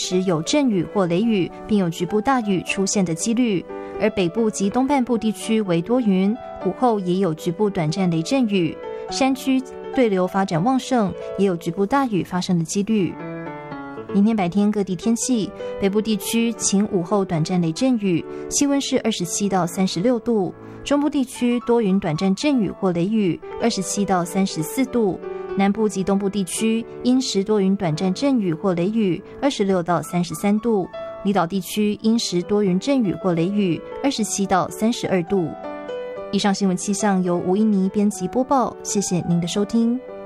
时有阵雨或雷雨，并有局部大雨出现的几率，而北部及东半部地区为多云，午后也有局部短暂雷阵雨，山区对流发展旺盛，也有局部大雨发生的几率。明天白天各地天气，北部地区晴午后短暂雷阵雨，气温是27到36度，中部地区多云短暂阵雨或雷雨，27到34度，南部及东部地区阴时多云短暂阵雨或雷雨，26到33度，离岛地区阴时多云阵雨或雷雨，27到32度。以上新闻气象由吴依妮编辑播报，谢谢您的收听。